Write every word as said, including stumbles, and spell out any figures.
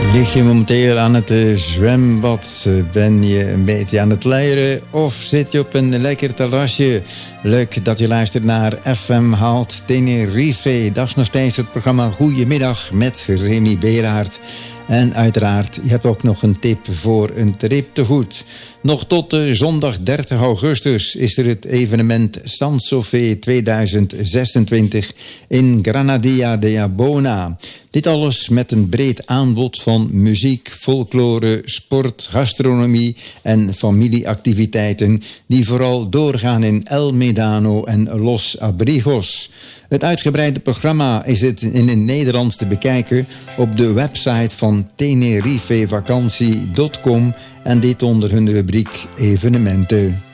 Lig je momenteel aan het uh, zwembad? Ben je een beetje aan het leieren? Of zit je op een lekker terrasje? Leuk dat je luistert naar F M Haalt Tenerife. Dat is nog steeds het programma Goedemiddag met Remy Beraert. En uiteraard, je hebt ook nog een tip voor een triptegoed. Nog tot uh, zondag dertig augustus is er het evenement San Sofé tweeduizend zesentwintig in Granadilla de Abona. Dit alles met een breed aanbod van muziek, folklore, sport, gastronomie en familieactiviteiten die vooral doorgaan in El Medano en Los Abrigos. Het uitgebreide programma is het in het Nederlands te bekijken op de website van tenerife vakantie punt com en dit onder hun rubriek evenementen.